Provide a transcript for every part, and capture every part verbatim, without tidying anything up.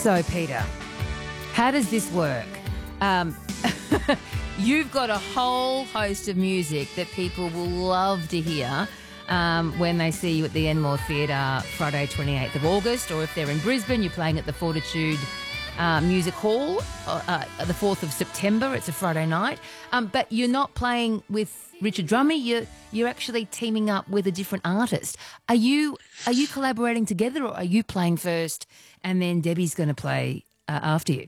So, Peter, how does this work? Um, you've got a whole host of music that people will love to hear um, when they see you at the Enmore Theatre Friday twenty-eighth of August, or if they're in Brisbane, you're playing at the Fortitude uh, Music Hall uh, uh, the fourth of September. It's a Friday night. Um, but you're not playing with Richard Drummie. You're, you're actually teaming up with a different artist. Are you, are you collaborating together, or are you playing first and then Debbie's going to play uh, after you?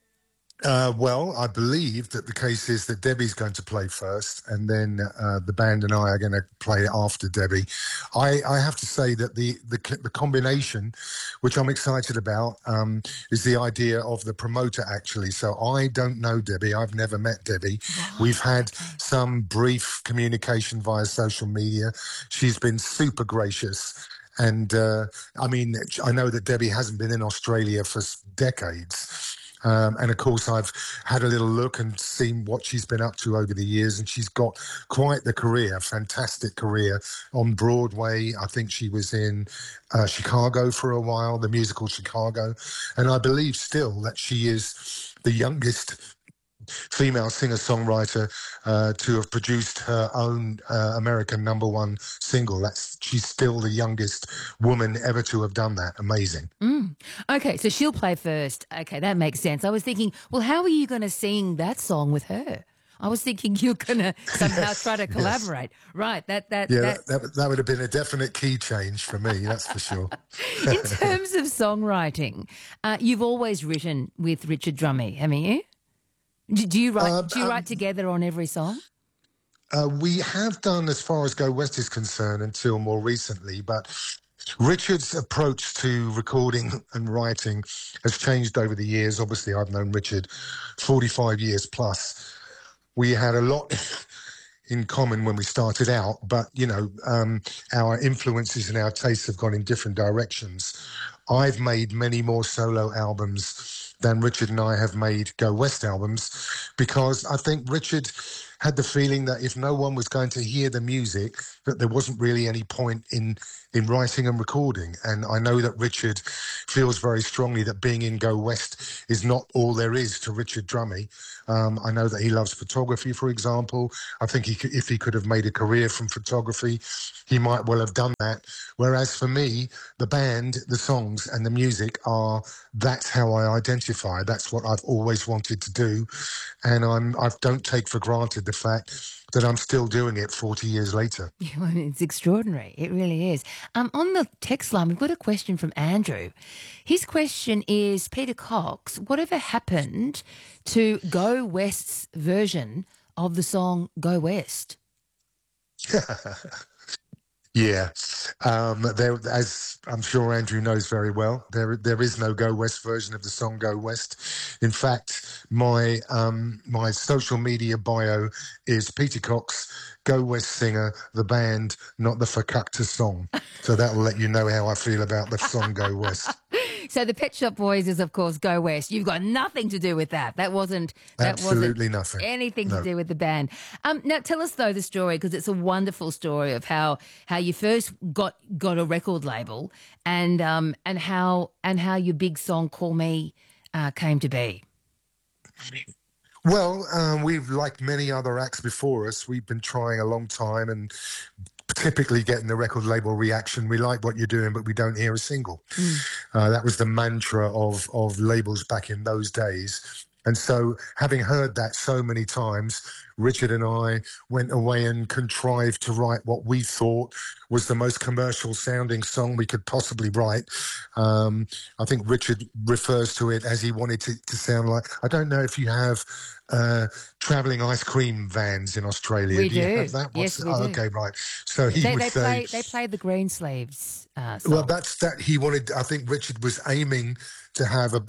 Uh, well, I believe that the case is that Debbie's going to play first, and then uh, the band and I are going to play after Debbie. I, I have to say that the, the the combination, which I'm excited about, um, is the idea of the promoter, actually. So I don't know Debbie. I've never met Debbie. Oh, We've had okay. some brief communication via social media. She's been super gracious. And, uh, I mean, I know that Debbie hasn't been in Australia for decades. Um, and, of course, I've had a little look and seen what she's been up to over the years, and she's got quite the career, fantastic career on Broadway. I think she was in uh, Chicago for a while, the musical Chicago. And I believe still that she is the youngest female singer-songwriter uh, to have produced her own uh, American number one single. That's she's still the youngest woman ever to have done that. Amazing. Mm. Okay, so she'll play first. Okay, that makes sense. I was thinking, well, how are you going to sing that song with her? I was thinking you're going to somehow Yes, try to collaborate. Yes. Right, that that yeah, that. that, that that would have been a definite key change for me. That's for sure. In terms of songwriting, uh, you've always written with Richard Drummie, haven't you? Do, do you write? Uh, do you write um, together on every song? Uh, we have done, as far as Go West is concerned, until more recently, but Richard's approach to recording and writing has changed over the years. Obviously, I've known Richard forty-five years plus. We had a lot in common when we started out, but, you know, um, our influences and our tastes have gone in different directions. I've made many more solo albums than Richard and I have made Go West albums, because I think Richard had the feeling that if no one was going to hear the music, that there wasn't really any point in in writing and recording. And I know that Richard feels very strongly that being in Go West is not all there is to Richard Drummie. Um, I know that he loves photography, for example. I think he could, if he could have made a career from photography, he might well have done that. Whereas for me, the band, the songs and the music are, that's how I identify. That's what I've always wanted to do. And I'm, I don't take for granted the fact that I'm still doing it forty years later. Yeah, well, it's extraordinary. It really is. Um, on the text line, we've got a question from Andrew. His question is, Peter Cox, whatever happened to Go West's version of the song Go West? Yeah, um, there, as I'm sure Andrew knows very well, there there is no Go West version of the song Go West. In fact, my um, my social media bio is Peter Cox, Go West singer, the band, not the Fakakta song. So that will let you know how I feel about the song Go West. So the Pet Shop Boys is, of course, Go West. You've got nothing to do with that. That wasn't that Absolutely wasn't nothing. anything No. to do with the band. Um, now, tell us though the story, because it's a wonderful story of how how you first got got a record label, and um and how and how your big song Call Me uh, came to be. Well, um, we've, like many other acts before us, we've been trying a long time and typically getting the record label reaction. We like what you're doing, but we don't hear a single. Mm. Uh, that was the mantra of, of labels back in those days. And so having heard that so many times, Richard and I went away and contrived to write what we thought was the most commercial sounding song we could possibly write. Um, I think Richard refers to it as he wanted to, to sound like, I don't know if you have uh, travelling ice cream vans in Australia. We do. do. You have that? Yes, What's, we oh, do. Okay, right. So he They, would they say... play they play the Green Sleeves uh, song. Well, that's that he wanted, I think Richard was aiming to have a,